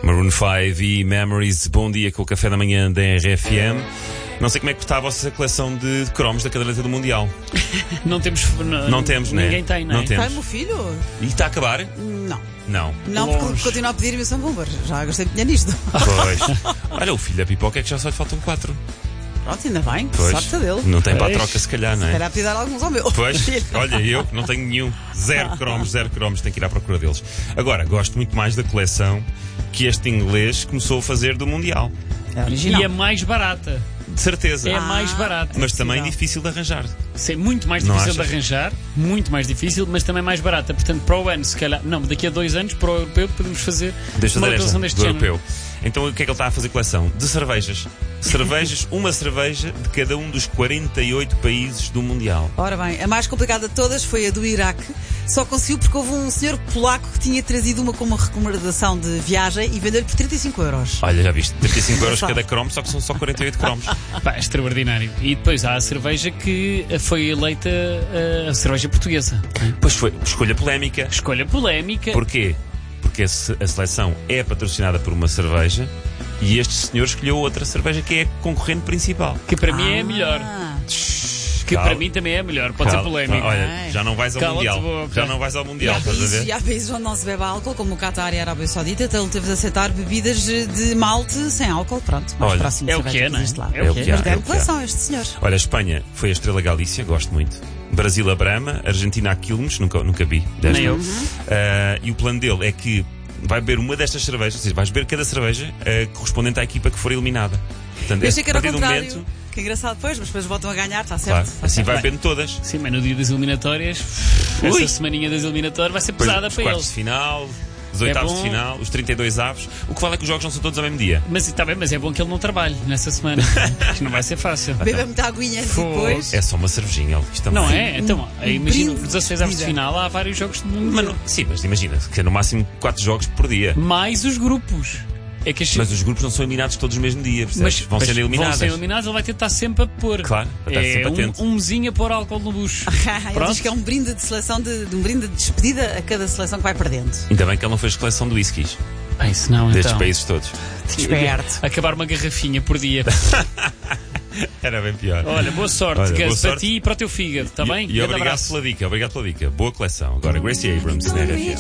Maroon 5 e Memories. Bom dia com o café da manhã da RFM. Não sei como é que está a vossa coleção de cromos da caderneta do Mundial. Não temos. Não temos, né? Ninguém tem, não é? temos. Tem meu filho? E está a acabar? Não. Não. Não, porque continua a pedir-me São Bomber. Já gastei dinheiro nisto. Pois. Olha, o filho da pipoca é que já só lhe faltam 4. Pronto, ainda bem. Pois. Sorte dele. Não tem para a Pois. troca, se calhar, não é? Era a pedir dar alguns ao meu. Pois, olha, eu que não tenho nenhum. Zero cromos, tenho que ir à procura deles. Agora, gosto muito mais da coleção que este inglês começou a fazer do Mundial. É original. E é mais barata. De certeza. É mais barata. Mas também possível. difícil de arranjar. É muito mais Não difícil de achas? arranjar, muito mais difícil, mas também mais barata. Portanto, para o ano, se calhar, não, daqui a 2 anos, para o europeu, podemos fazer Deixa uma eu dar coleção esta, deste do género. europeu. Então o que é que ele está a fazer coleção? De cervejas. Cervejas, uma cerveja de cada um dos 48 países do Mundial. Ora bem, a mais complicada de todas foi a do Iraque. Só conseguiu porque houve um senhor polaco que tinha trazido uma com uma recomendação de viagem e vendeu-lhe por 35 euros. Olha, já viste, 35 euros Engraçado. cada cromo, só que são só 48 cromos. Pá, extraordinário. E depois há a cerveja que foi eleita a cerveja portuguesa. Pois foi, escolha polémica. Escolha polémica. Porquê? Porque a seleção é patrocinada por uma cerveja e este senhor escolheu outra cerveja que é a concorrente principal. Que para mim é a melhor. Que Calma. para mim também é a melhor. Pode ser Calma. polémica. Olha, já não vais ao Cala-te Mundial. boca. Já não vais ao Mundial, E estás a ver? há países onde não se bebe álcool, como o Qatar e a Arábia Saudita, então ele teve de aceitar bebidas de malte sem álcool. Pronto, mais Olha, próximo de é o cerveja que é, não é? existe lá. É o que é. Mas é grande o que há. coleção este senhor. Olha, a Espanha foi a Estrela Galícia, gosto muito. Brasil a Brahma, Argentina a Quilmes, nunca vi. Desta. Nem eu. E o plano dele é que vai beber uma destas cervejas, ou seja, vais beber cada cerveja correspondente à equipa que for eliminada. Portanto, Eu achei que era a o partir do contrário. momento, Que engraçado, pois, mas depois voltam a ganhar, está certo. claro, está assim certo. vai bebendo todas. Sim, mas no dia das eliminatórias, Ui. essa semaninha das eliminatórias vai ser Depois, pesada os para quartos de eles. final, os oitavos bom. de final, os 32 avos. O que vale é que os jogos não são todos ao mesmo dia. Mas está bem, mas é bom que ele não trabalhe nessa semana. Isto não vai ser fácil. Beba muita aguinha antes e Fogo. depois. É só uma cervejinha, isto também. Não é? Então, imagina, brinde 16 de avos de vida. final, há vários jogos de mundo. Mas, sim, mas imagina, que é no máximo 4 jogos por dia. Mais os grupos. É que Mas os grupos não são eliminados todos no mesmo dia, percebes? Vão mas sendo eliminados. Vão ser eliminados, ele vai ter de estar sempre a pôr. Claro, para estar sempre atento. um mesinho a pôr álcool no bucho. Ele Pronto. diz que é um brinde de seleção, um brinde de despedida a cada seleção que vai perdendo. Ainda bem que ele não fez coleção de whiskies Bem, se não, destes então. países todos. Esperto. Acabar uma garrafinha por dia. Era bem pior. Olha, boa sorte, Olha, Gus, boa para sorte. ti e para o teu fígado, está bem? E Grande obrigado abraço. pela dica, Boa coleção. Agora, Gracie Abrams na RFM.